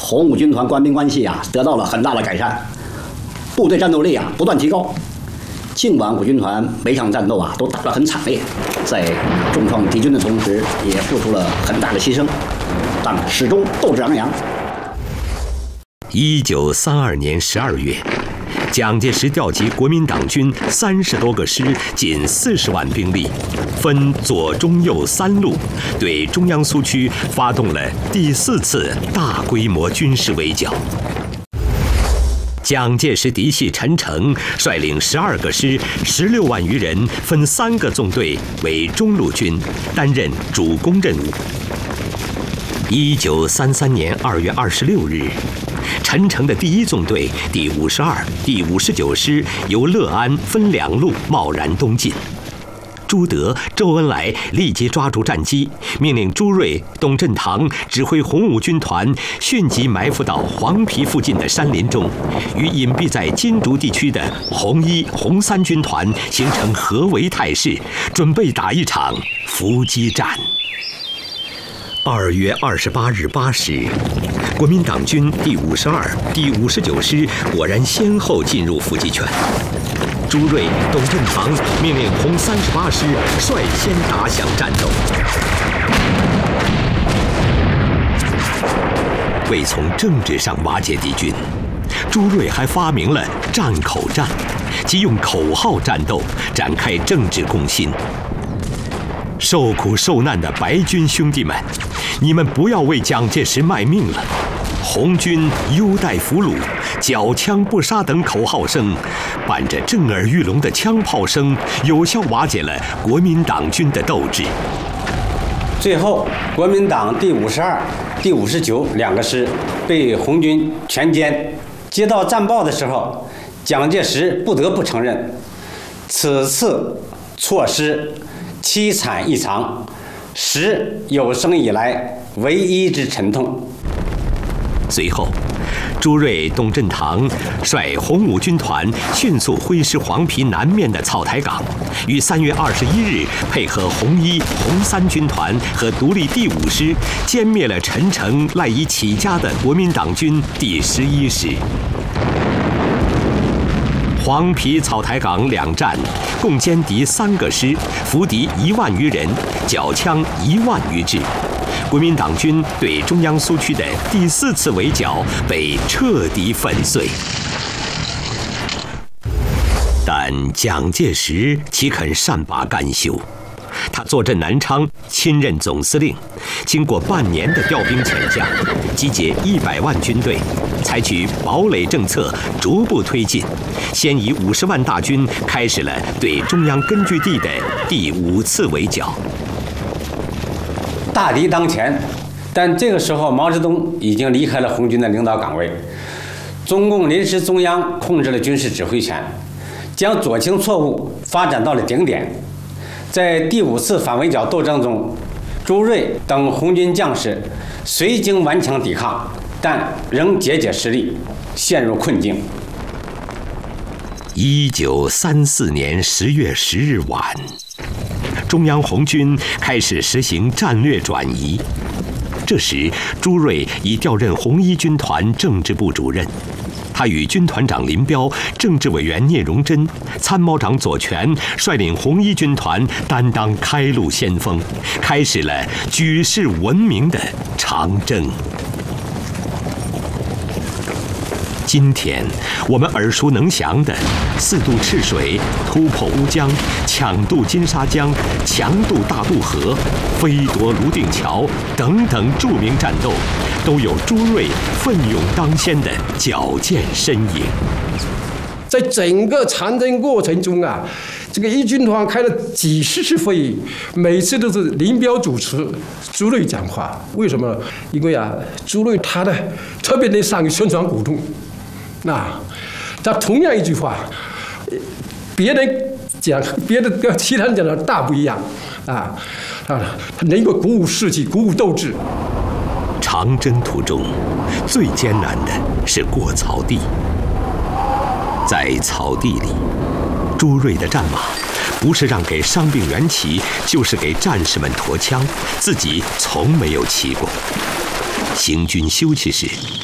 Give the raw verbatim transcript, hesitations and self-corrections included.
红五军团官兵关系啊得到了很大的改善，部队战斗力啊不断提高。尽管五军团每场战斗啊都打得很惨烈，在重创敌军的同时，也付出了很大的牺牲，但始终斗志昂扬。 一九三二年十二月，蒋介石调集国民党军三十多个师，近四十万兵力，分左、中、右三路，对中央苏区发动了第四次大规模军事围剿。蒋介石嫡系陈诚率领十二个师，十六万余人，分三个纵队为中路军，担任主攻任务。一九三三年二月二十六日，陈诚的第一纵队第五十二、第五十九师由乐安分两路贸然东进。朱德、周恩来立即抓住战机，命令朱瑞、董振堂指挥红五军团迅即埋伏到黄陂附近的山林中，与隐蔽在金竹地区的红一、红三军团形成合围态势，准备打一场伏击战。二月二十八日八时，国民党军第五十二、第五十九师果然先后进入伏击圈。朱瑞、董振堂命令红三十八师率先打响战斗。为从政治上瓦解敌军，朱瑞还发明了战口战，即用口号战斗，展开政治攻心。受苦受难的白军兄弟们，你们不要为蒋介石卖命了！红军优待俘虏，缴枪不杀等口号声，伴着震耳欲聋的枪炮声，有效瓦解了国民党军的斗志。 最后，国民党第五十二、第五十九两个师被红军全歼。接到战报的时候，蒋介石不得不承认，此次措施凄惨异常，实有生以来唯一之沉痛。 随后，朱瑞、董振堂率红五军团迅速挥师黄陂南面的草台岗，于三月二十一日配合红一、红三军团和独立第五师，歼灭了陈诚赖以起家的国民党军第十一师。黄陂、草台岗两战，共歼敌三个师，俘敌一万余人，缴枪一万余支。国民党军对中央苏区的第四次围剿被彻底粉碎。但蒋介石岂肯善罢甘休？他坐镇南昌，亲任总司令，经过半年的调兵遣将，集结一百万军队，采取堡垒政策，逐步推进。先以五十万大军开始了对中央根据地的第五次围剿。 大敌当前，但这个时候毛泽东已经离开了红军的领导岗位，中共临时中央控制了军事指挥权，将左倾错误发展到了顶点。在第五次反围剿斗争中，朱瑞等红军将士虽经顽强抵抗，但仍节节失利，陷入困境。 一九三四年十月十日晚，中央红军开始实行战略转移。这时，朱瑞已调任红一军团政治部主任。他与军团长林彪、政治委员聂荣臻、参谋长左权率领红一军团担当开路先锋，开始了举世闻名的长征。今天我们耳熟能详的四渡赤水、突破乌江、抢渡金沙江、强渡大渡河、飞夺泸定桥等等著名战斗，都有朱瑞奋勇当先的矫健身影。 在整个长征过程中啊，这个一军团开了几十次会议，每次都是林彪主持，朱瑞讲话。为什么呢？因为啊，朱瑞他呢特别能善于宣传鼓动。那他同样一句话，别人讲别的跟其他人讲的大不一样啊，啊，他能够鼓舞士气，鼓舞斗志。 长征途中最艰难的是过草地，在草地里，朱瑞的战马不是让给伤病员骑，就是给战士们驮枪，自己从没有骑过。行军休息时，